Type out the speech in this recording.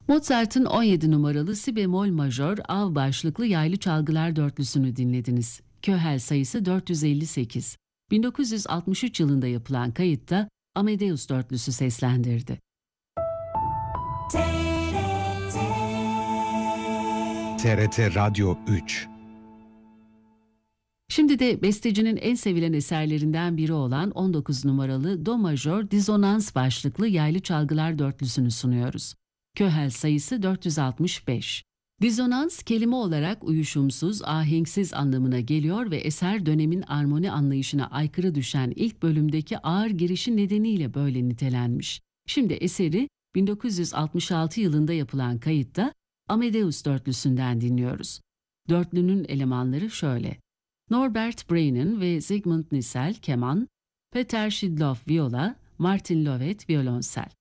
Mozart'ın 17 numaralı si bemol majör av başlıklı yaylı çalgılar dörtlüsünü dinlediniz. Köhel sayısı 458. 1963 yılında yapılan kayıtta Amadeus dörtlüsü seslendirdi. TRT Radyo 3. Şimdi de bestecinin en sevilen eserlerinden biri olan 19 numaralı do majör dizonans başlıklı yaylı çalgılar dörtlüsünü sunuyoruz. Köhel sayısı 465. Dizonans kelime olarak uyuşumsuz, ahenksiz anlamına geliyor ve eser dönemin armoni anlayışına aykırı düşen ilk bölümdeki ağır girişi nedeniyle böyle nitelenmiş. Şimdi eseri 1966 yılında yapılan kayıtta Amadeus dörtlüsünden dinliyoruz. Dörtlünün elemanları şöyle: Norbert Brainen ve Zygmunt Nissel keman, Peter Schidlow viola, Martin Lovet violonsel.